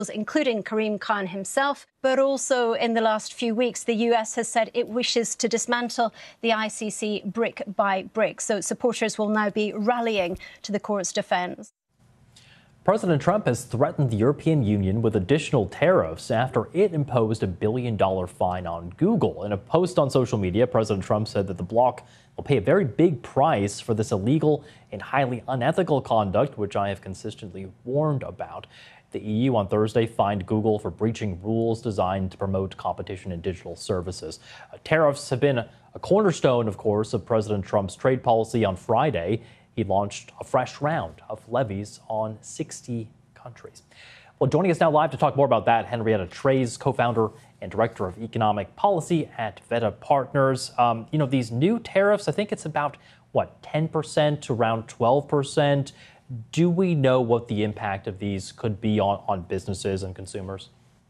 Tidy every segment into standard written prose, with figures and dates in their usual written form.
including Karim Khan himself. But also in the last few weeks, the US has said it wishes to dismantle the ICC brick by brick. So supporters will now be rallying to the court's defense. President Trump has threatened the European Union with additional tariffs after it imposed a $1 billion fine on Google. In a post on social media, President Trump said that the bloc will pay a very big price for this illegal and highly unethical conduct, which I have consistently warned about. The EU on Thursday fined Google for breaching rules designed to promote competition in digital services. Tariffs have been a cornerstone, of course, of President Trump's trade policy. On Friday, he launched a fresh round of levies on 60 countries. Well, joining us now live to talk more about that, Henrietta Treyz, co-founder and director of economic policy at Veta Partners. These new tariffs, I think it's about, 10% to around 12%. Do we know what the impact of these could be on businesses and consumers?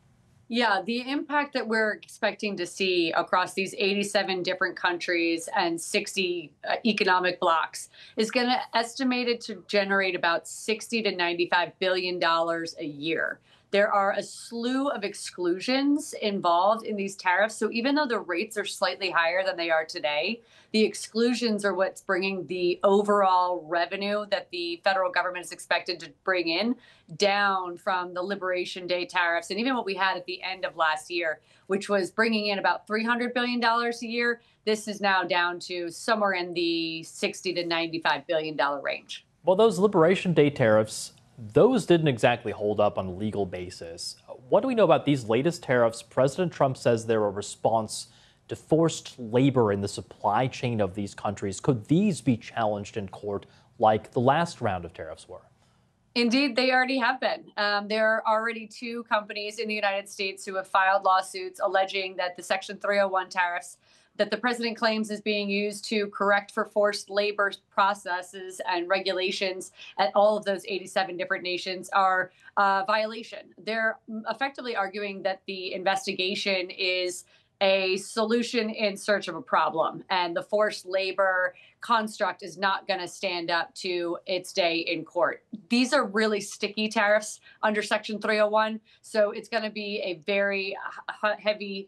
Yeah, the impact that we're expecting to see across these 87 different countries and 60 economic blocks is going to estimated to generate about $60 to $95 billion a year. There are a slew of exclusions involved in these tariffs. So even though the rates are slightly higher than they are today, the exclusions are what's bringing the overall revenue that the federal government is expected to bring in down from the Liberation Day tariffs and even what we had at the end of last year, which was bringing in about $300 billion a year. This is now down to somewhere in the $60 to $95 billion range. Well, those Liberation Day tariffs, those didn't exactly hold up on a legal basis. What do we know about these latest tariffs? President Trump says they're a response to forced labor in the supply chain of these countries. Could these be challenged in court like the last round of tariffs were? Indeed, they already have been. There are already two companies in the United States who have filed lawsuits alleging that the Section 301 tariffs that the president claims is being used to correct for forced labor processes and regulations at all of those 87 different nations are a violation. They're effectively arguing that the investigation is a solution in search of a problem, and the forced labor construct is not going to stand up to its day in court. These are really sticky tariffs under Section 301, so it's going to be a very heavy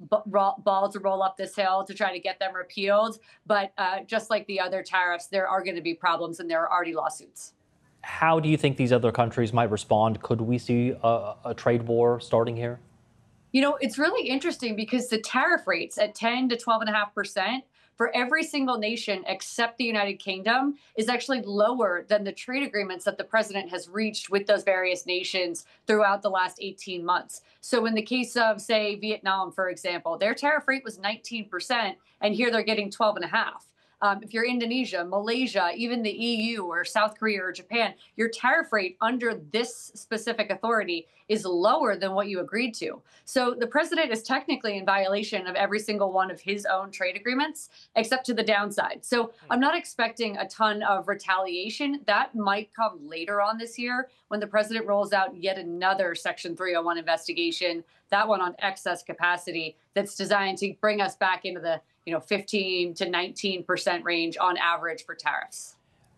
ball to roll up this hill to try to get them repealed. But just like the other tariffs, there are going to be problems, and there are already lawsuits. How do you think these other countries might respond? Could we see a trade war starting here? You know, it's really interesting because the tariff rates at 10 to 12.5% for every single nation except the United Kingdom is actually lower than the trade agreements that the president has reached with those various nations throughout the last 18 months. So in the case of, say, Vietnam, for example, their tariff rate was 19%, and here they're getting 12.5%. If you're Indonesia, Malaysia, even the EU or South Korea or Japan, your tariff rate under this specific authority is lower than what you agreed to. So the president is technically in violation of every single one of his own trade agreements, except to the downside. So I'm not expecting a ton of retaliation. That might come later on this year when the president rolls out yet another Section 301 investigation, that one on excess capacity that's designed to bring us back into the 15 to 19% range on average for tariffs.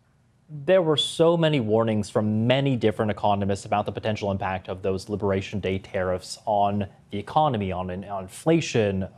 There were so many warnings from many different economists about the potential impact of those Liberation Day tariffs on the economy, on inflation,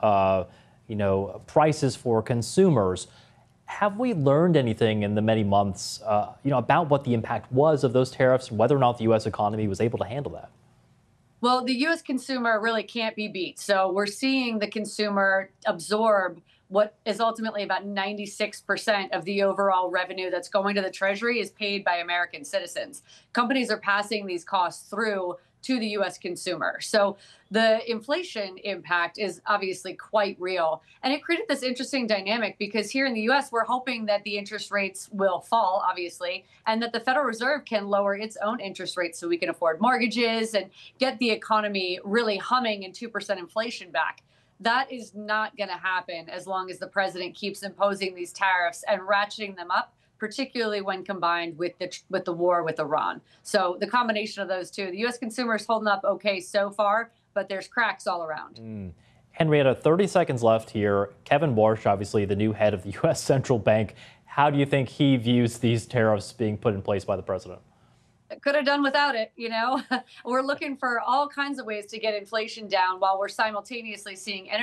prices for consumers. Have we learned anything in the many months, about what the impact was of those tariffs and whether or not the U.S. economy was able to handle that? Well, the U.S. consumer really can't be beat. So we're seeing the consumer absorb what is ultimately about 96% of the overall revenue that's going to the Treasury is paid by American citizens. Companies are passing these costs through to the U.S. consumer. So the inflation impact is obviously quite real. And it created this interesting dynamic because here in the U.S., we're hoping that the interest rates will fall, obviously, and that the Federal Reserve can lower its own interest rates so we can afford mortgages and get the economy really humming and 2% inflation back. That is not going to happen as long as the president keeps imposing these tariffs and ratcheting them up, particularly when combined with the war with Iran. So the combination of those two, the U.S. consumer is holding up okay so far, but there's cracks all around. Henrietta, 30 seconds left here. Kevin Warsh, obviously the new head of the U.S. Central Bank. How do you think he views these tariffs being put in place by the president? Could have done without it, you know? We're looking for all kinds of ways to get inflation down while we're simultaneously seeing